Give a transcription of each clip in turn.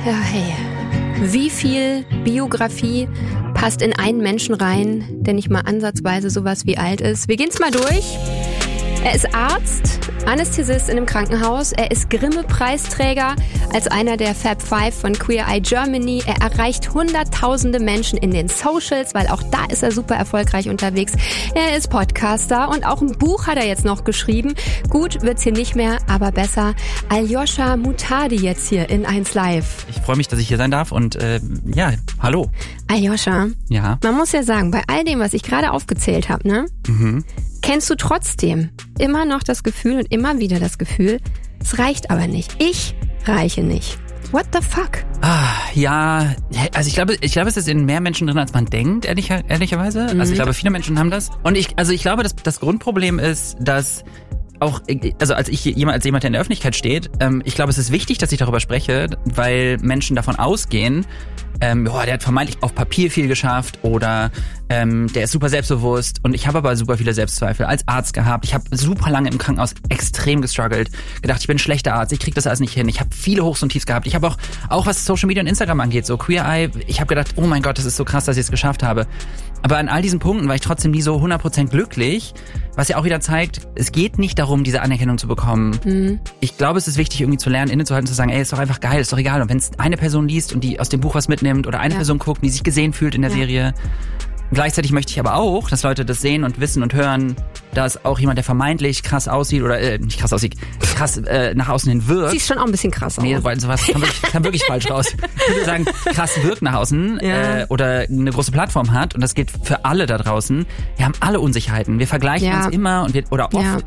Ja, hey. Wie viel Biografie passt in einen Menschen rein, der nicht mal ansatzweise sowas wie alt ist? Wir gehen's mal durch. Er ist Arzt, Anästhesist in einem Krankenhaus. Er ist Grimme-Preisträger als einer der Fab Five von Queer Eye Germany. Er erreicht hunderttausende Menschen in den Socials, weil auch da ist er super erfolgreich unterwegs. Er ist Podcaster und auch ein Buch hat er jetzt noch geschrieben. Gut wird's hier nicht mehr, aber besser. Aljoscha Muhtadi jetzt hier in 1 Live. Ich freue mich, dass ich hier sein darf und hallo. Aljoscha, ja. Man muss ja sagen, bei all dem, was ich gerade aufgezählt habe, ne? Kennst du trotzdem immer noch das Gefühl und immer wieder das Gefühl, es reicht aber nicht. Ich reiche nicht. What the fuck? Ja, also ich glaube, es ist in mehr Menschen drin, als man denkt, ehrlicherweise. Also ich glaube, viele Menschen haben das. Und ich glaube, das Grundproblem ist, dass auch, also als jemand, der in der Öffentlichkeit steht, ich glaube, es ist wichtig, dass ich darüber spreche, weil Menschen davon ausgehen, der hat vermeintlich auf Papier viel geschafft oder der ist super selbstbewusst und ich habe aber super viele Selbstzweifel als Arzt gehabt. Ich habe super lange im Krankenhaus extrem gestruggelt, gedacht, ich bin ein schlechter Arzt, ich krieg das alles nicht hin. Ich habe viele Hochs und Tiefs gehabt. Ich habe auch was Social Media und Instagram angeht, so Queer Eye, ich habe gedacht, oh mein Gott, das ist so krass, dass ich es geschafft habe. Aber an all diesen Punkten war ich trotzdem nie so 100% glücklich, was ja auch wieder zeigt, es geht nicht darum, diese Anerkennung zu bekommen. Ich glaube, es ist wichtig, irgendwie zu lernen, innezuhalten, zu sagen, ey, ist doch einfach geil, ist doch egal. Und wenn es eine Person liest und die aus dem Buch was mitnimmt oder eine Person guckt, die sich gesehen fühlt in der Serie. Gleichzeitig möchte ich aber auch, dass Leute das sehen und wissen und hören, dass auch jemand, der vermeintlich krass aussieht oder nicht krass aussieht, krass nach außen hin wirkt. Sieht schon auch ein bisschen krass aus. Nee, weil sowas kam wirklich falsch raus. Ich würde sagen, krass wirkt nach außen oder eine große Plattform hat und das gilt für alle da draußen. Wir haben alle Unsicherheiten. Wir vergleichen uns immer oder oft.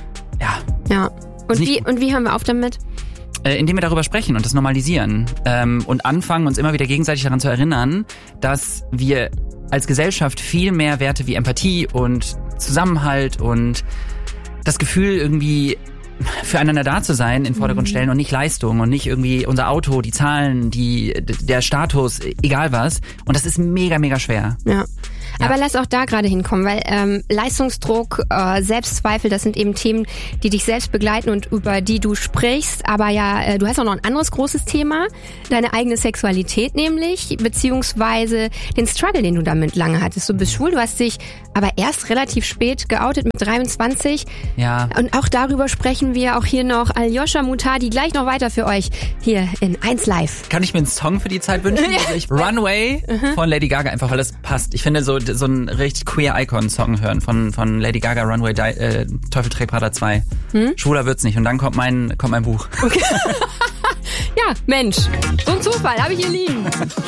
Ja. Und wie hören wir auf damit? Indem wir darüber sprechen und das normalisieren und anfangen, uns immer wieder gegenseitig daran zu erinnern, dass wir als Gesellschaft viel mehr Werte wie Empathie und Zusammenhalt und das Gefühl, irgendwie füreinander da zu sein, in den Vordergrund stellen und nicht Leistung und nicht irgendwie unser Auto, die Zahlen, der Status, egal was. Und das ist mega, mega schwer. Ja. Aber lass auch da gerade hinkommen, weil Leistungsdruck, Selbstzweifel, das sind eben Themen, die dich selbst begleiten und über die du sprichst. Aber ja, du hast auch noch ein anderes großes Thema, deine eigene Sexualität nämlich, beziehungsweise den Struggle, den du damit lange hattest. Du bist schwul, du hast dich aber erst relativ spät geoutet mit 23. Ja. Und auch darüber sprechen wir, auch hier noch Aljoscha Muhtadi, gleich noch weiter für euch hier in 1 Live. Kann ich mir einen Song für die Zeit wünschen? Also Runway von Lady Gaga, einfach weil das passt. Ich finde so einen richtig Queer-Icon-Song hören von Lady Gaga, Runway, Teufel trägt Prada 2. Schwuler wird's nicht. Und dann kommt mein Buch. Okay. Ja, Mensch, so ein Zufall habe ich hier liegen.